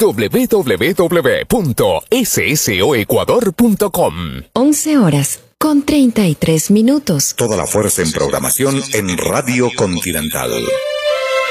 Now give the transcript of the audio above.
www.ssoecuador.com. 11:33. Toda la fuerza en programación en Radio Continental.